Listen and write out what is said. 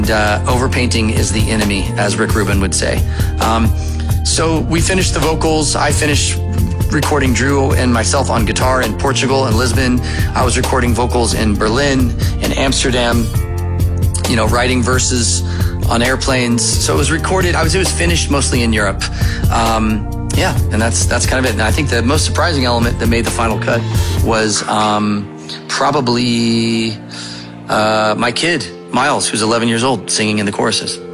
Overpainting is the enemy, as Rick Rubin would say. So we finished the vocals. I finished recording Drew and myself on guitar in Portugal and Lisbon. I was recording vocals in Berlin and Amsterdam, writing verses on airplanes. So it was recorded. It was finished mostly in Europe. And that's kind of it. And I think the most surprising element that made the final cut was probably my kid, Miles, who's 11 years old, singing in the choruses.